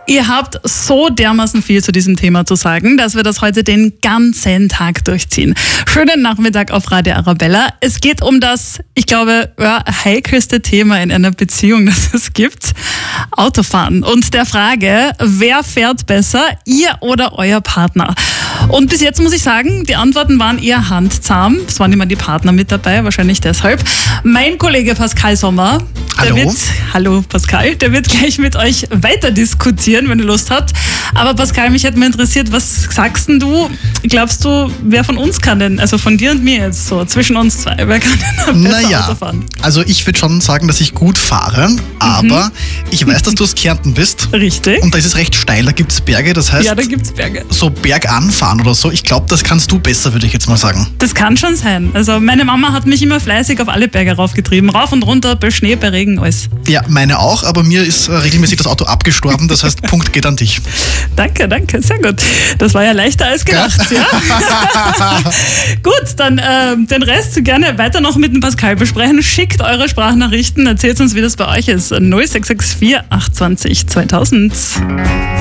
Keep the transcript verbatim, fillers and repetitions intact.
Ihr habt so dermaßen viel zu diesem Thema zu sagen, dass wir das heute den ganzen Tag durchziehen. Schönen Nachmittag auf Radio Arabella. Es geht um das, ich glaube, ja, heikelste Thema in einer Beziehung, das es gibt. Autofahren. Und der Frage, wer fährt besser, ihr oder euer Partner? Und bis jetzt muss ich sagen, die Antworten waren eher handzahm. Es waren immer die Partner mit dabei, wahrscheinlich deshalb. Mein Kollege Pascal Sommer, der Hallo. wird, hallo Pascal, der wird gleich mit euch weiter diskutieren, wenn ihr Lust habt. Aber Pascal, mich hätte mal interessiert, was sagst denn du? Glaubst du, wer von uns kann denn, also von dir und mir jetzt so, zwischen uns zwei, wer kann denn besser Naja, Auto fahren? also ich würde schon sagen, dass ich gut fahre, aber Mhm. ich weiß, dass du aus Kärnten bist. Richtig. Und da ist es recht steil, da gibt es Berge, das heißt, Ja, da gibt's Berge. so bergan fahren oder so, ich glaube, das kannst du besser, würde ich jetzt mal sagen. Das kann schon sein. Also meine Mama hat mich immer fleißig auf alle Berge raufgetrieben. Rauf und runter, bei Schnee, bei Regen, alles. Ja, meine auch, aber mir ist äh, regelmäßig das Auto abgestorben, das heißt, Punkt geht an dich. Danke, danke, sehr gut. Das war ja leichter als gedacht, ja? Gut, dann äh, den Rest gerne weiter noch mit dem Pascal besprechen. Schickt eure Sprachnachrichten, erzählt uns, wie das bei euch ist. null sechs sechs vier achtundzwanzig zweitausend.